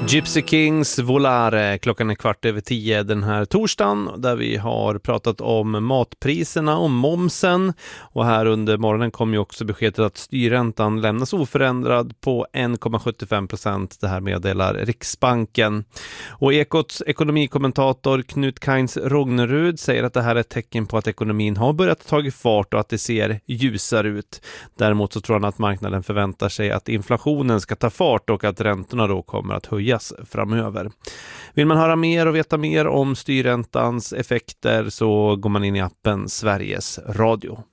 Gypsy Kings Volare, klockan är 9:15 den här torsdagen där vi har pratat om matpriserna och momsen, och här under morgonen kom ju också beskedet att styrräntan lämnas oförändrad på 1,75%. Det här meddelar Riksbanken. Och Ekots ekonomikommentator Knut Kainz Rognerud säger att det här är ett tecken på att ekonomin har börjat ta fart och att det ser ljusare ut. Däremot så tror han att marknaden förväntar sig att inflationen ska ta fart och att räntorna då kommer att höjas framöver. Vill man höra mer och veta mer om styrräntans effekter så går man in i appen Sveriges Radio.